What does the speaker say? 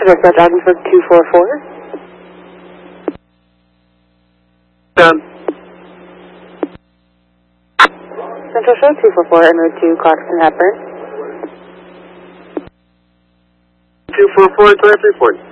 Dispatch Ogdenburg 244. Central Show 244 en route to Clarkson Hepburn. 244 direct report.